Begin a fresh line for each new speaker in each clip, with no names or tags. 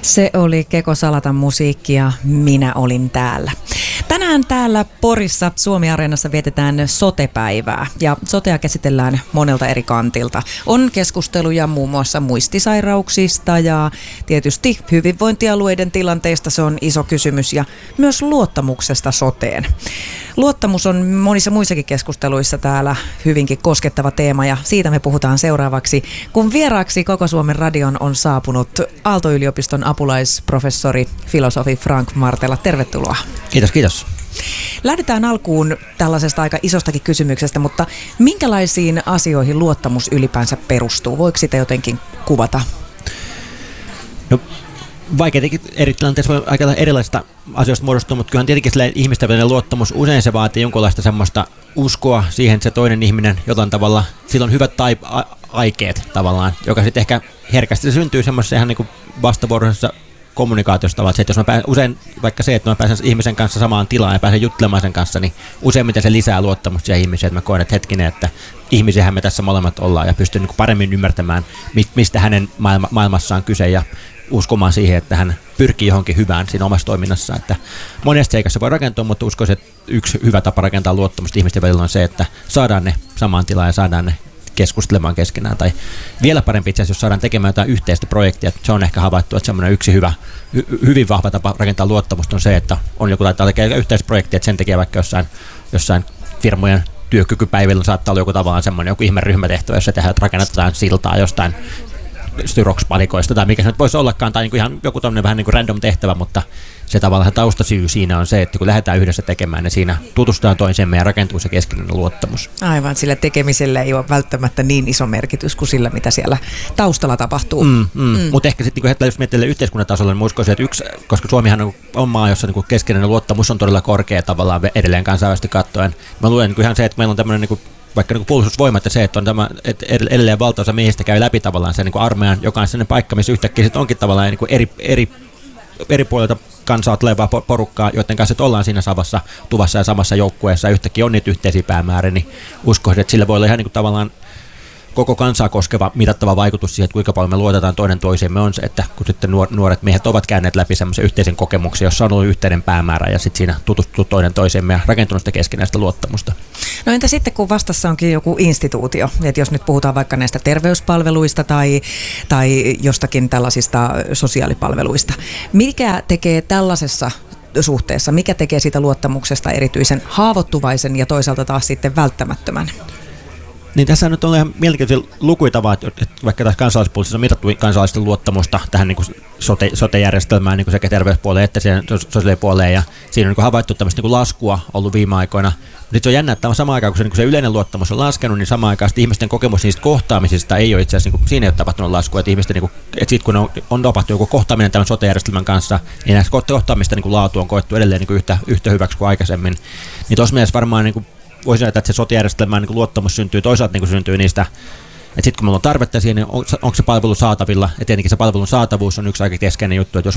Se oli Keko Salatan musiikki ja minä olin täällä. Tänään täällä Porissa Suomi-areenassa vietetään sote-päivää ja sotea käsitellään monelta eri kantilta. On keskusteluja muun muassa muistisairauksista ja tietysti hyvinvointialueiden tilanteista, se on iso kysymys, ja myös luottamuksesta soteen. Luottamus on monissa muissakin keskusteluissa täällä hyvinkin koskettava teema ja siitä me puhutaan seuraavaksi, kun vieraaksi Koko Suomen radion on saapunut Aalto-yliopiston apulaisprofessori, filosofi Frank Martela. Tervetuloa.
Kiitos, kiitos.
Lähdetään alkuun tällaisesta aika isostakin kysymyksestä, mutta minkälaisiin asioihin luottamus ylipäänsä perustuu? Voiko sitä jotenkin kuvata?
No, vaikeitakin eri tilanteissa voi aika erilaisista asioista muodostua, mutta kyllähän tietenkin ihmisten välinen luottamus, usein se vaatii jonkinlaista semmoista uskoa siihen, että se toinen ihminen jotain tavalla, sillä on hyvät aikeet tavallaan, joka sitten ehkä herkästi se syntyy semmoisessa ihan niin kuin vastavuoroisessa kommunikaatiosta tavalla, että jos mä pääsen, usein vaikka se, että mä pääsen ihmisen kanssa samaan tilaan ja pääsen juttelemaan sen kanssa, niin useimmiten se lisää luottamusta siihen ihmiseen, että mä koen, että hetkinen, että ihmisiähän me tässä molemmat ollaan ja pystyn niin paremmin ymmärtämään, mistä hänen maailmassaan kyse ja uskomaan siihen, että hän pyrkii johonkin hyvään siinä omassa toiminnassaan. Että monesta seikassa voi rakentua, mutta uskoisin, että yksi hyvä tapa rakentaa luottamusta ihmisten välillä on se, että saadaan ne samaan tilaan ja saadaan ne keskustelemaan keskenään. Tai vielä parempi itse asiassa, jos saadaan tekemään jotain yhteistä projektia. Se on ehkä havaittu, että semmoinen yksi hyvin vahva tapa rakentaa luottamusta on se, että on joku laittaa tekemään yhteistä projektia, että sen tekee vaikka jossain firmojen työkykypäivillä saattaa olla joku tavallaan semmoinen joku ihme ryhmätehtävä, jossa tehdään, että rakennetaan siltaa jostain styrox-palikoista tai mikä se nyt voisi ollakaan, tai niin kuin ihan joku tämmöinen vähän niin kuin random tehtävä, mutta se tavallaan se taustasyy siinä on se, että kun lähdetään yhdessä tekemään, niin siinä tutustutaan toisemme ja rakentuu se keskinäinen luottamus.
Aivan, sillä tekemisellä ei ole välttämättä niin iso merkitys kuin sillä, mitä siellä taustalla tapahtuu.
Mutta ehkä sitten, jos miettii yhteiskunnan tasolla, niin uskoisin, että koska Suomihan on maa, jossa niin keskinäinen luottamus on todella korkea tavallaan edelleen kansainvälisesti katsoen. Mä luulen niin ihan se, että meillä on tämmöinen niin vaikka niin puolustusvoimat ja se, että on tämä, että edelleen valtaosa miehistä käy läpi tavallaan sen niin armeijan, joka on sellainen paikka, missä yhtäkkiä sitten onkin tavallaan niin eri puolilta kansaa tulevaa porukkaa, joiden kanssa ollaan siinä samassa tuvassa ja samassa joukkueessa ja yhtäkkiä on niitä yhteisiä päämääriä, niin uskoisin, että sillä voi olla ihan niin kuin tavallaan koko kansaa koskeva mitattava vaikutus siihen, että kuinka paljon me luotetaan toinen toisemme on se, että kun sitten nuoret miehet ovat käyneet läpi semmoisen yhteisen kokemuksen, jossa on ollut yhteinen päämäärä ja sitten siinä tutustuu toinen toisemme ja rakentunut sitä keskinäistä luottamusta.
No entä sitten, kun vastassa onkin joku instituutio, että jos nyt puhutaan vaikka näistä terveyspalveluista tai jostakin tällaisista sosiaalipalveluista, mikä tekee tällaisessa suhteessa, mikä tekee siitä luottamuksesta erityisen haavoittuvaisen ja toisaalta taas sitten välttämättömän?
Niin tässä nyt on ihan mielenkiintoisia lukuja, että vaikka tässä kansalaispuolisessa on mitattu kansalaisten luottamusta tähän niin kuin sote-järjestelmään niin kuin sekä terveyspuoleen että siihen sosiaalipuoleen, ja siinä on niin kuin havaittu tämmöistä niin kuin laskua ollut viime aikoina. Sitten se on jännä, että samaan aikaan, kun se yleinen luottamus on laskenut, niin samaan aikaan ihmisten kokemus niistä kohtaamisista ei ole itse asiassa, niin siinä ei ole tapahtunut laskua, että ihmisten, niin että sitten kun on tapahtunut joku kohtaaminen tämän sote-järjestelmän kanssa, niin näistä kohtaamista niin kuin laatu on koettu edelleen niin kuin yhtä hyväksi kuin aikaisemmin. Niin tuossa mielessä varmaan niin kuin voisin ajatella, että se sote-järjestelmän niin luottamus syntyy toisaalta niin syntyy niistä, että sitten kun meillä on tarvetta siihen, niin onko se palvelu saatavilla, ja tietenkin se palvelun saatavuus on yksi aika keskeinen juttu, että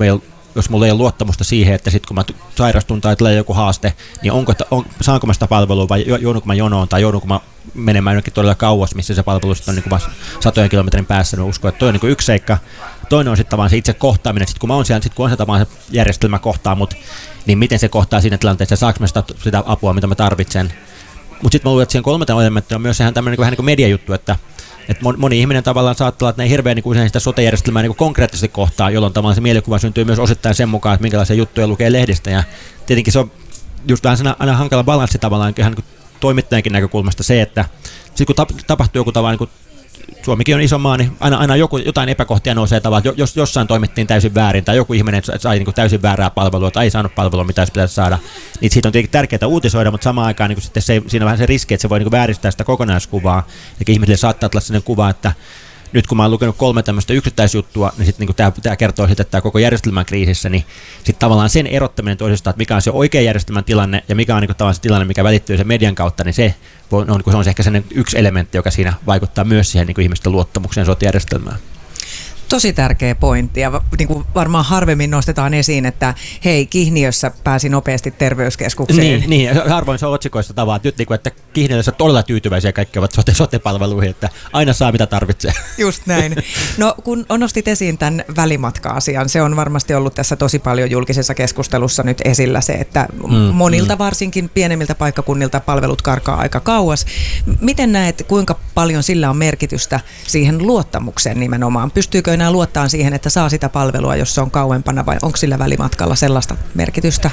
jos mulla ei ole luottamusta siihen, että sitten kun mä sairastun tai tulee joku haaste, niin saanko mä sitä palvelua vai joudunko mä jonoon tai joudunko mä menemään jonnekin todella kauas, missä se palvelu on niin kuin satojen kilometrin päässä, niin uskon, että toi on niin yksi seikka. Toinen on sitten vaan se itse kohtaaminen, sitten kun mä oon siellä, kun on se tavallaan se järjestelmä kohtaa mut, niin miten se kohtaa siinä tilanteessa, saanko mä sitä apua, mitä mä tarvitsen. Mutta sitten mä luulen, että siihen kolmanteen elementtiin on myös sehän tämmöinen vähän niin kuin mediajuttu, että moni ihminen tavallaan saattaa olla, että ne ei hirveän niin usein sitä sote-järjestelmää niin konkreettisesti kohtaa, jolloin tavallaan se mielikuva syntyy myös osittain sen mukaan, että minkälaisia juttuja lukee lehdistä. Ja tietenkin se on just vähän aina hankala balanssi tavallaan ihan niin toimittajankin näkökulmasta se, että sitten kun tapahtuu joku tavallaan, niin Suomikin on iso maa, niin aina jotain epäkohtia nousee tavallaan, jos jossain toimittiin täysin väärin, tai joku ihminen sai niin kuin täysin väärää palvelua, tai ei saanut palvelua, mitä pitäisi saada, niin siitä on tietenkin tärkeää uutisoida, mutta samaan aikaan niin sitten siinä on vähän se riski, että se voi niin kuin vääristää sitä kokonaiskuvaa, eli ihmisille saattaa olla sellainen kuva, että nyt kun mä oon lukenut 3 tämmöistä yksittäisjuttua, niin sitten niin tämä kertoo siitä, että tämä koko järjestelmän kriisissä, niin sitten tavallaan sen erottaminen toisesta, että mikä on se oikea järjestelmän tilanne ja mikä on niin tavallaan se tilanne, mikä välittyy sen median kautta, niin se on ehkä sellainen yksi elementti, joka siinä vaikuttaa myös siihen niin ihmisten luottamukseen sote-järjestelmään.
Tosi tärkeä pointti ja niin kuin varmaan harvemmin nostetaan esiin, että hei, Kihniössä pääsi nopeasti terveyskeskukseen.
Niin, harvoin se on otsikoissa tavaat nyt, että Kihniössä todella tyytyväisiä kaikki ovat sote-palveluihin, että aina saa mitä tarvitsee.
Just näin. No kun nostit esiin tämän välimatka-asian, se on varmasti ollut tässä tosi paljon julkisessa keskustelussa nyt esillä se, että monilta varsinkin pienemmiltä paikkakunnilta palvelut karkaa aika kauas. Miten näet, kuinka paljon sillä on merkitystä siihen luottamukseen nimenomaan? Pystyykö enää luottaa siihen, että saa sitä palvelua, jos se on kauempana, vai onko sillä välimatkalla sellaista merkitystä?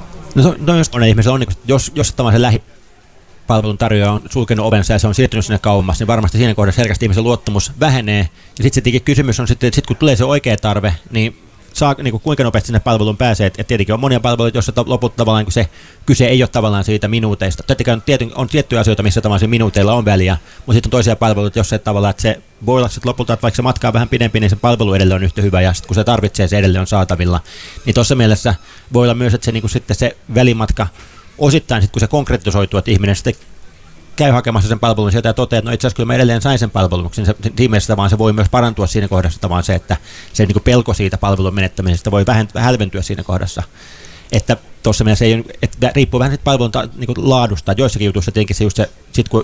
No jos on ihmisellä on, jos tämä se lähipalvelun tarjoaja on sulkenut ovensa ja se on siirtynyt sinne kauemmas, niin varmasti siinä kohdassa herkästi ihmisen luottamus vähenee. Ja sitten kysymys on sitten, että kun tulee se oikea tarve, niin saa, niin kuinka nopeasti sinne palveluun pääsee. Et tietenkin on monia palveluita, joissa lopulta tavallaan se kyse ei ole tavallaan siitä minuuteista. Tietenkin on tiettyjä asioita, missä tavallaan se minuuteilla on väliä, mutta sitten on toisia palveluita, jossa tavallaan, että se voi olla sitten lopulta, että vaikka se matka on vähän pidempi, niin se palvelu edelleen on yhtä hyvä ja sitten kun se tarvitsee, se edelleen on saatavilla. Niin tuossa mielessä voi olla myös, että se, niin sitten se välimatka osittain, sitten kun se konkretisoituu, että ihminen sitten käy hakemassa sen palvelun sieltä ja toteaa, että no itse asiassa kyllä mä edelleen sain sen palvelun, niin siinä mielessä vaan se voi myös parantua siinä kohdassa, vaan se, että se niin kuin pelko siitä palvelun menettämisestä voi hälventyä siinä kohdassa. Että tuossa mielessä ei, että riippuu vähän siitä palvelun niin kuin laadusta, että joissakin jutuissa tietenkin se just se,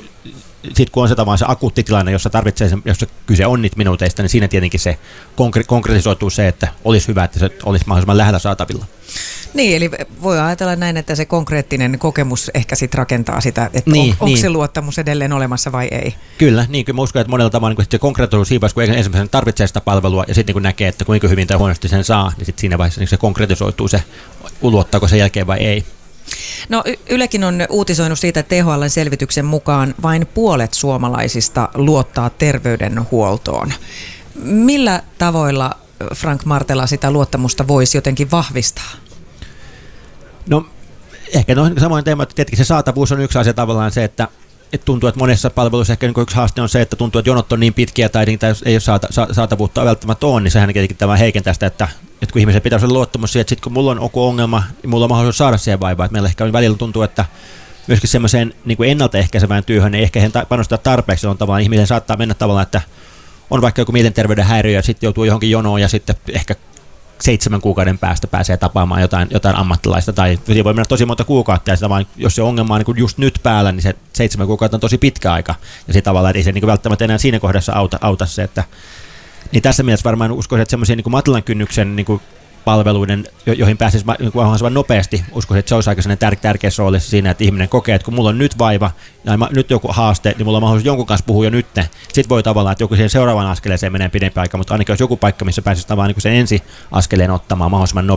sit kun on se tavallaan se akuutti tilanne, jossa tarvitsee sen, jos kyse on niitä minuuteista, niin siinä tietenkin se konkretisoituu se, että olisi hyvä, että se olisi mahdollisimman lähellä saatavilla.
Niin, eli voi ajatella näin, että se konkreettinen kokemus ehkä sitten rakentaa sitä, että onko se luottamus edelleen olemassa vai ei. Kyllä
mä uskon, että monella tavalla niin se konkretisoituu siinä vaiheessa, kun ensimmäisenä tarvitsee sitä palvelua ja sitten niin näkee, että kuinka hyvin tai huonosti sen saa, niin sitten siinä vaiheessa niin se konkretisoituu se, luottaako sen jälkeen vai ei.
No Ylekin on uutisoinut siitä, että THL:n selvityksen mukaan vain puolet suomalaisista luottaa terveydenhuoltoon. Millä tavoilla, Frank Martela, sitä luottamusta voisi jotenkin vahvistaa?
No ehkä samoin teema, että tietenkin se saatavuus on yksi asia tavallaan se, että tuntuu, että monessa palveluissa ehkä yksi haaste on se, että tuntuu, että jonot on niin pitkiä tai niitä ei ole saatavuutta välttämättä on, niin sehän tietenkin tämä heikentää sitä, että kun ihmisen pitäisi olla luottamus siihen, että sitten kun mulla on joku ongelma, niin mulla on mahdollisuus saada siihen vaivaa. Että meillä ehkä välillä tuntuu, että myöskin semmoiseen niin kuin ennaltaehkäisevään työhön ei ehkä panostaa tarpeeksi. On tavallaan ihminen saattaa mennä tavallaan, että on vaikka joku mielenterveyden häiriö ja sitten joutuu johonkin jonoon ja sitten ehkä 7 kuukauden päästä pääsee tapaamaan jotain ammattilaista, tai voi mennä tosi monta kuukautta, ja sitä vaan, jos se ongelma on niin just nyt päällä, niin se 7 kuukautta on tosi pitkä aika, ja sitä tavallaan, että ei se niin välttämättä enää siinä kohdassa auta se, että niin tässä mielessä varmaan uskoisin, että semmoisia niin matalan kynnyksen niin palveluiden, joihin pääsisi mahdollisimman nopeasti, uskoisin, että se olisi aika tärkeässä roolissa siinä, että ihminen kokee, että kun mulla on nyt vaiva ja nyt joku haaste, niin mulla on mahdollisuus jonkun kanssa puhua jo nyt. Sitten voi tavallaan, että joku siihen seuraavaan askeleeseen menee pidempi aika, mutta ainakin olisi joku paikka, missä pääsisi tavallaan niin sen ensi askeleen ottamaan mahdollisimman